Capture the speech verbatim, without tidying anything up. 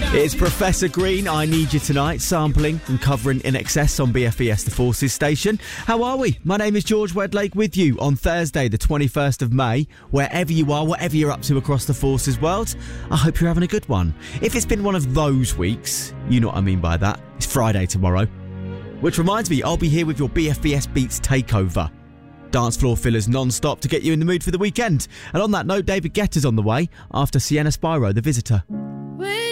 It's Professor Green, I Need You Tonight, sampling and covering In Excess on B F E S The Forces station. How are we? My name is George Wedlake with you on Thursday the twenty-first of May. Wherever you are, whatever you're up to across the Forces world, I hope you're having a good one. If it's been one of those weeks, you know what I mean by that. It's Friday tomorrow. Which reminds me, I'll be here with your B F E S Beats takeover. Dance floor fillers non-stop to get you in the mood for the weekend. And on that note, David Guetta's on the way after Sienna Spyro, The Visitor.